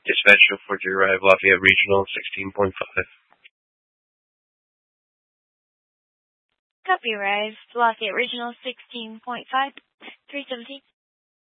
Dispatch 040 arrive, Lafayette Regional 16.5. Copy, arrive, Lafayette Regional 16.5, 317.